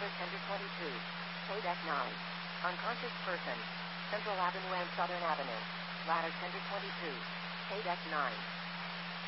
ladder tender 22. K-9. Unconscious person. Central Avenue and Southern Avenue. Ladder tender 22. K-9.